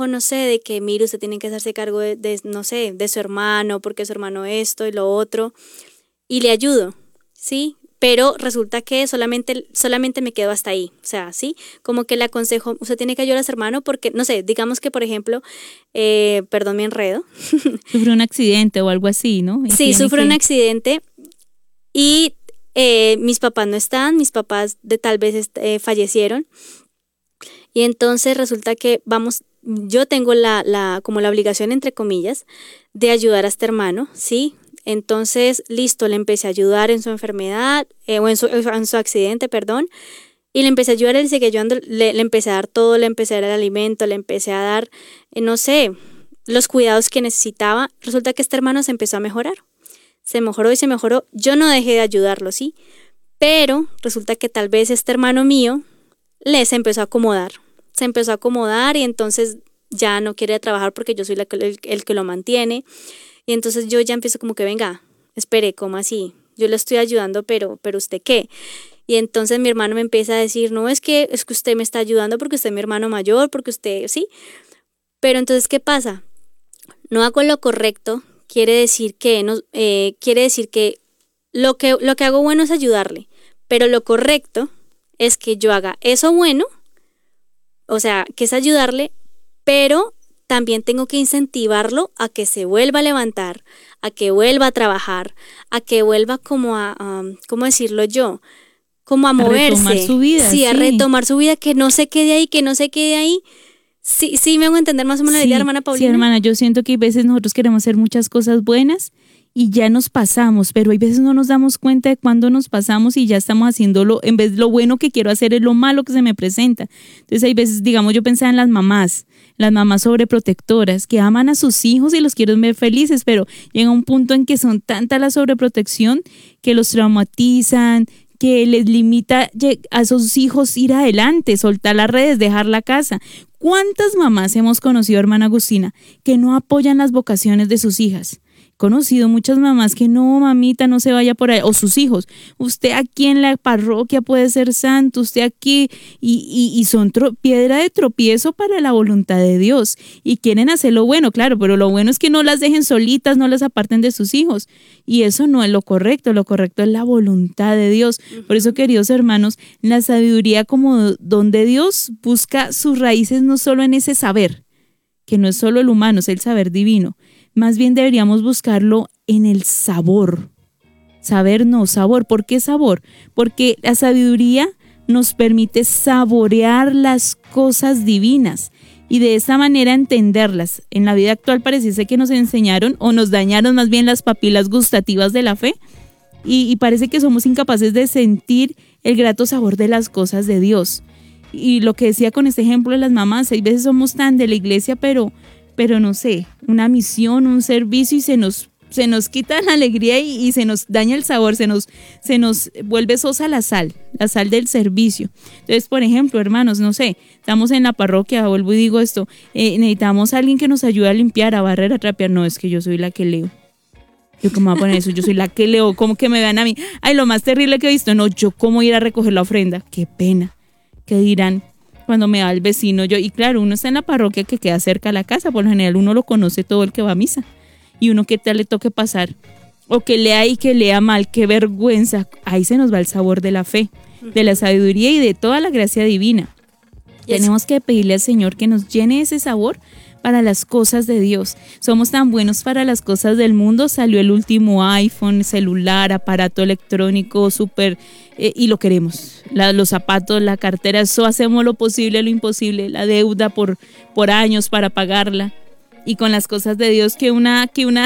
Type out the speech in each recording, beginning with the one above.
consejo, no sé, de que mire, usted tiene que hacerse cargo no sé, de su hermano, porque su hermano esto y lo otro, y le ayudo, ¿sí? Pero resulta que solamente me quedo hasta ahí, o sea, ¿sí? Como que le aconsejo, usted tiene que ayudar a su hermano porque, no sé, digamos que, por ejemplo, perdón mi enredo. Sufrió un accidente o algo así, ¿no? Y Sí, sufre un accidente y mis papás no están, mis papás tal vez fallecieron. Y entonces resulta que yo tengo como la obligación, entre comillas, de ayudar a este hermano, ¿sí? Entonces, listo, le empecé a ayudar en su enfermedad, o en su accidente, perdón, y le empecé a ayudar, él seguía ayudando, le empecé a dar todo, le empecé a dar el alimento, le empecé a dar, no sé, los cuidados que necesitaba. Resulta que este hermano se empezó a mejorar, se mejoró y se mejoró. Yo no dejé de ayudarlo, ¿sí? Pero resulta que tal vez este hermano mío se empezó a acomodar y entonces ya no quiere trabajar porque yo soy el que lo mantiene. Y entonces yo ya empiezo como que, venga, espere, ¿cómo así? Yo le estoy ayudando, pero ¿usted qué? Y entonces mi hermano me empieza a decir, no, es que usted me está ayudando porque usted es mi hermano mayor, porque usted, ¿sí? Pero entonces, ¿qué pasa? No hago lo correcto, quiere decir que lo que hago bueno es ayudarle, pero lo correcto es que yo haga eso bueno, o sea, que es ayudarle, pero también tengo que incentivarlo a que se vuelva a levantar, a que vuelva a trabajar, a que vuelva como ¿cómo decirlo yo? Como a moverse. A retomar su vida. Sí, a retomar su vida, que no se quede ahí. Sí, me hago entender más o menos la idea, hermana Paulina. Sí, hermana, yo siento que hay veces nosotros queremos hacer muchas cosas buenas y ya nos pasamos, pero hay veces no nos damos cuenta de cuándo nos pasamos y ya estamos haciéndolo, en vez de lo bueno que quiero hacer es lo malo que se me presenta. Entonces hay veces, digamos, yo pensaba en las mamás sobreprotectoras que aman a sus hijos y los quieren ver felices, pero llega un punto en que son tanta la sobreprotección que los traumatizan, que les limita a esos hijos ir adelante, soltar las redes, dejar la casa. ¿Cuántas mamás hemos conocido, hermana Agustina, que no apoyan las vocaciones de sus hijas? He conocido muchas mamás que no, mamita, no se vaya por ahí, o sus hijos, usted aquí en la parroquia puede ser santo, usted aquí, y son piedra de tropiezo para la voluntad de Dios, y quieren hacer lo bueno, claro, pero lo bueno es que no las dejen solitas, no las aparten de sus hijos, y eso no es lo correcto es la voluntad de Dios. Por eso, queridos hermanos, la sabiduría como donde Dios busca sus raíces no solo en ese saber, que no es solo el humano, es el saber divino. Más bien deberíamos buscarlo en el sabor. Saber no, sabor. ¿Por qué sabor? Porque la sabiduría nos permite saborear las cosas divinas y de esa manera entenderlas. En la vida actual pareciese que nos enseñaron o nos dañaron más bien las papilas gustativas de la fe y parece que somos incapaces de sentir el grato sabor de las cosas de Dios. Y lo que decía con este ejemplo de las mamás, hay veces somos tan de la iglesia, pero no sé, una misión, un servicio y se nos quita la alegría y se nos daña el sabor, se nos vuelve sosa la sal del servicio. Entonces, por ejemplo, hermanos, no sé, estamos en la parroquia, vuelvo y digo esto, necesitamos a alguien que nos ayude a limpiar, a barrer, a trapear. No, es que yo soy la que leo. Yo cómo voy a poner eso, yo soy la que leo, ¿cómo que me vean a mí? Ay, lo más terrible que he visto, no, yo cómo ir a recoger la ofrenda, qué pena, ¿qué dirán? Cuando me va el vecino, y claro, uno está en la parroquia que queda cerca de la casa, por lo general uno lo conoce todo el que va a misa, y uno que tal le toque pasar, o que lea y que lea mal, qué vergüenza, ahí se nos va el sabor de la fe, de la sabiduría y de toda la gracia divina. Tenemos que pedirle al Señor que nos llene ese sabor para las cosas de Dios. Somos tan buenos para las cosas del mundo, salió el último iPhone, celular, aparato electrónico, súper, y lo queremos. Los zapatos, la cartera, eso hacemos lo posible, lo imposible, la deuda por años para pagarla. Y con las cosas de Dios, que un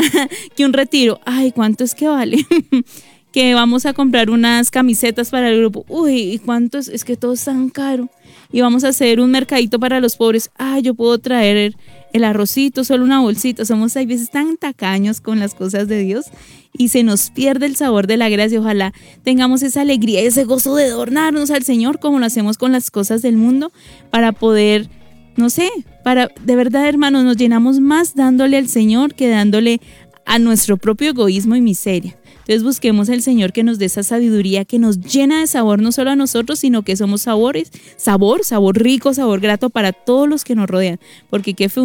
retiro, ay, ¿cuánto es que vale? Que vamos a comprar unas camisetas para el grupo, uy, ¿y cuánto es? Es que todo es tan caro. Y vamos a hacer un mercadito para los pobres, yo puedo traer el arrocito, solo una bolsita. Somos a veces tan tacaños con las cosas de Dios y se nos pierde el sabor de la gracia. Ojalá tengamos esa alegría y ese gozo de adornarnos al Señor como lo hacemos con las cosas del mundo para poder, no sé, de verdad, hermanos, nos llenamos más dándole al Señor que dándole a nuestro propio egoísmo y miseria. Entonces busquemos al Señor que nos dé esa sabiduría que nos llena de sabor no solo a nosotros, sino que somos sabor rico, sabor grato para todos los que nos rodean. Porque qué fue